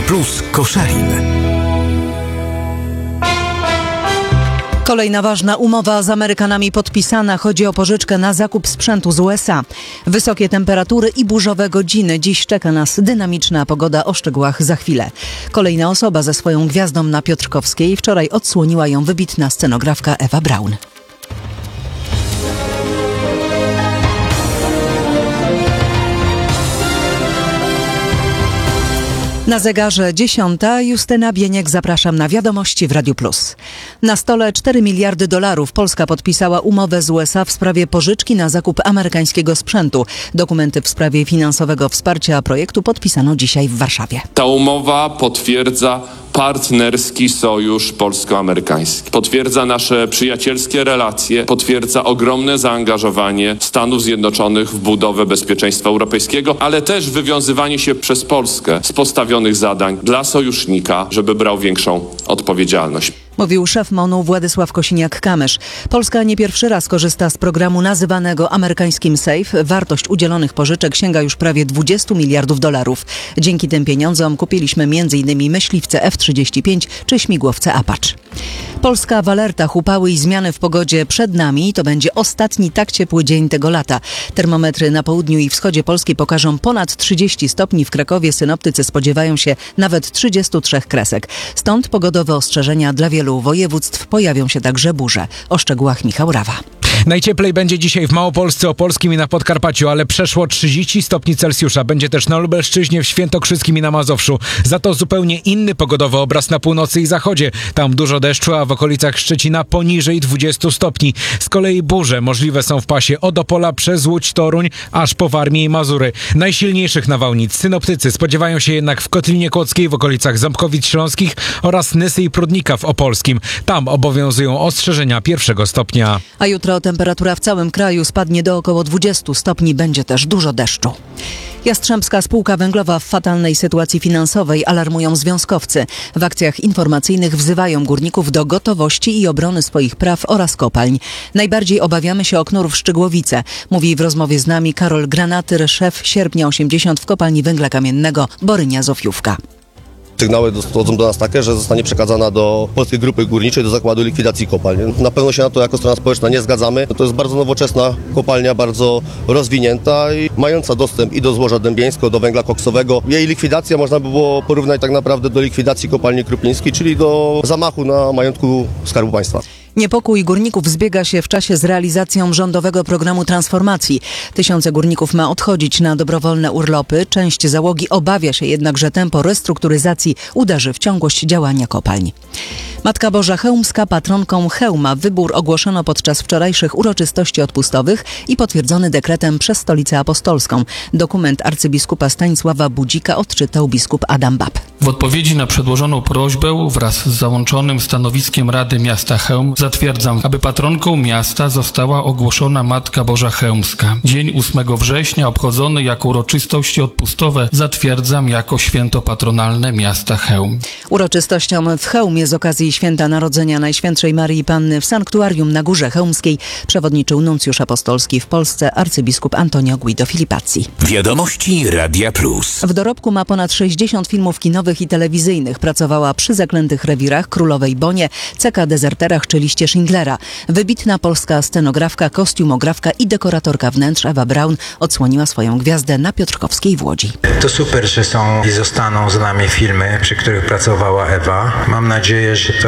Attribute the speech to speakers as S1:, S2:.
S1: Plus Koszalin.
S2: Kolejna ważna umowa z Amerykanami podpisana. Chodzi o pożyczkę na zakup sprzętu z USA. Wysokie temperatury i burzowe godziny. Dziś czeka nas dynamiczna pogoda, o szczegółach za chwilę. Kolejna osoba ze swoją gwiazdą na Piotrkowskiej. Wczoraj odsłoniła ją wybitna scenografka Ewa Braun. Na zegarze 10. Justyna Bieniek, zapraszam na wiadomości w Radiu Plus. Na stole $4 miliardy. Polska podpisała umowę z USA w sprawie pożyczki na zakup amerykańskiego sprzętu. Dokumenty w sprawie finansowego wsparcia projektu podpisano dzisiaj w Warszawie.
S3: Ta umowa potwierdza partnerski sojusz polsko-amerykański. Potwierdza nasze przyjacielskie relacje, potwierdza ogromne zaangażowanie Stanów Zjednoczonych w budowę bezpieczeństwa europejskiego, ale też wywiązywanie się przez Polskę z postawionych zadań dla sojusznika, żeby brał większą odpowiedzialność.
S2: Mówił szef MON-u Władysław Kosiniak-Kamysz. Polska nie pierwszy raz korzysta z programu nazywanego amerykańskim SAFE. Wartość udzielonych pożyczek sięga już prawie $20 miliardów. Dzięki tym pieniądzom kupiliśmy m.in. myśliwce F-35 czy śmigłowce Apache. Polska w alertach, upały i zmiany w pogodzie przed nami. To będzie ostatni tak ciepły dzień tego lata. Termometry na południu i wschodzie Polski pokażą ponad 30 stopni. W Krakowie synoptycy spodziewają się nawet 33 kresek. Stąd pogodowe ostrzeżenia dla wielu województw. Pojawią się także burze. O szczegółach Michał Rawa.
S4: Najcieplej będzie dzisiaj w Małopolsce, Opolskim i na Podkarpaciu, ale przeszło 30 stopni Celsjusza. Będzie też na Lubelszczyźnie, w Świętokrzyskim i na Mazowszu. Za to zupełnie inny pogodowy obraz na północy i zachodzie. Tam dużo deszczu, a w okolicach Szczecina poniżej 20 stopni. Z kolei burze możliwe są w pasie od Opola przez Łódź, Toruń, aż po Warmię i Mazury. Najsilniejszych nawałnic synoptycy spodziewają się jednak w Kotlinie Kłodzkiej, w okolicach Ząbkowic Śląskich oraz Nysy i Prudnika w Opolskim. Tam obowiązują ostrzeżenia 1 stopnia.
S2: A jutro temperatura w całym kraju spadnie do około 20 stopni. Będzie też dużo deszczu. Jastrzębska Spółka Węglowa w fatalnej sytuacji finansowej, alarmują związkowcy. W akcjach informacyjnych wzywają górników do gotowości i obrony swoich praw oraz kopalń. Najbardziej obawiamy się o knurów Szczygłowice, mówi w rozmowie z nami Karol Granatyr, szef Sierpnia 80 w kopalni węgla kamiennego Borynia Zofiówka.
S5: Sygnały dochodzą do nas takie, że zostanie przekazana do Polskiej Grupy Górniczej, do Zakładu Likwidacji Kopalń. Na pewno się na to jako strona społeczna nie zgadzamy. To jest bardzo nowoczesna kopalnia, bardzo rozwinięta i mająca dostęp i do złoża dębieńskiego, do węgla koksowego. Jej likwidacja można by było porównać tak naprawdę do likwidacji kopalni Krupińskiej, czyli do zamachu na majątku Skarbu Państwa.
S2: Niepokój górników zbiega się w czasie z realizacją rządowego programu transformacji. Tysiące górników ma odchodzić na dobrowolne urlopy. Część załogi obawia się jednak, że tempo restrukturyzacji uderzy w ciągłość działania kopalń. Matka Boża Chełmska patronką Chełma. Wybór ogłoszono podczas wczorajszych uroczystości odpustowych i potwierdzony dekretem przez Stolicę Apostolską. Dokument arcybiskupa Stanisława Budzika odczytał biskup Adam Bab.
S6: W odpowiedzi na przedłożoną prośbę wraz z załączonym stanowiskiem Rady Miasta Chełm zatwierdzam, aby patronką miasta została ogłoszona Matka Boża Chełmska. Dzień 8 września obchodzony jako uroczystości odpustowe zatwierdzam jako święto patronalne miasta Chełm.
S2: Uroczystościom w Chełmie z okazji Święta Narodzenia Najświętszej Maryi Panny w sanktuarium na Górze Chełmskiej przewodniczył nuncjusz apostolski w Polsce arcybiskup Antonio Guido Filipazzi.
S1: Wiadomości Radia Plus.
S2: W dorobku ma ponad 60 filmów kinowych i telewizyjnych. Pracowała przy Zaklętych Rewirach, Królowej Bonie, CK Dezerterach czy Liście Schindlera. Wybitna polska scenografka, kostiumografka i dekoratorka wnętrz Ewa Braun odsłoniła swoją gwiazdę na Piotrkowskiej w Łodzi.
S7: To super, że są i zostaną z nami filmy, przy których pracowała Ewa. Mam nadzieję, że